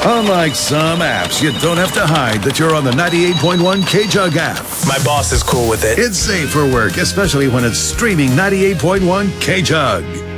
Unlike some apps, you don't have to hide that you're on the 98.1 K-Jug app. My boss is cool with it. It's safe for work, especially when it's streaming 98.1 K-Jug.